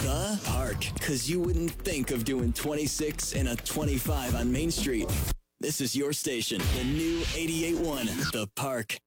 The Park, because you wouldn't think of doing 26 and a 25 on Main Street. This is your station, the new 88.1, The Park.